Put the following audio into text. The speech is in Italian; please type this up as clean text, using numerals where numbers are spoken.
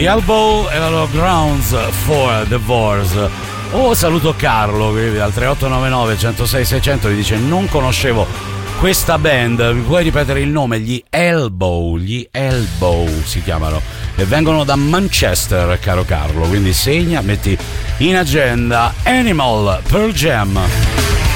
The Elbow e la loro Grounds for Divorce. Saluto Carlo qui al 3899 106 600, mi dice: non conoscevo questa band, mi puoi ripetere il nome? Gli Elbow si chiamano e vengono da Manchester, caro Carlo, quindi segna, metti in agenda. Animal, Pearl Jam.